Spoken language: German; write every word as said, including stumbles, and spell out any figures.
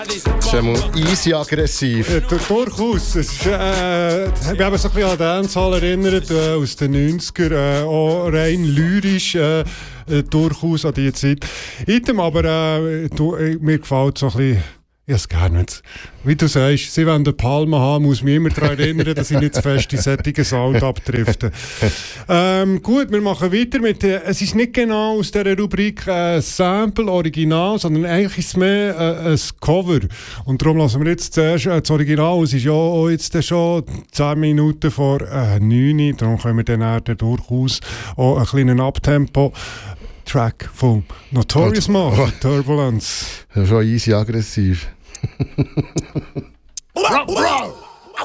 Das ist einmal easy aggressiv. Ja, du- durchaus. Es ist, äh, ich habe mich so ein bisschen an Dancehall erinnert, äh, aus den neunzigern, äh, auch rein lyrisch, äh, äh, durchaus an die Zeit. Item, aber äh, du, äh, mir gefällt so ein bisschen, ich habe es gerne. Wie du sagst, sie wollen den Palme haben, muss mich immer daran erinnern, dass ich nicht zu fest in solchen Sound abdrifte. ähm, gut, wir machen weiter mit, äh, es ist nicht genau aus dieser Rubrik äh, Sample, Original, sondern eigentlich ist es mehr äh, ein Cover. Und darum lassen wir jetzt zuerst äh, das Original. Es ist ja auch jetzt schon zehn Minuten vor äh, neun, darum können wir dann, dann durchaus auch einen kleinen Abtempo-Track von Notorious machen, Turbulence. Das ist schon easy aggressiv. Bro, bro.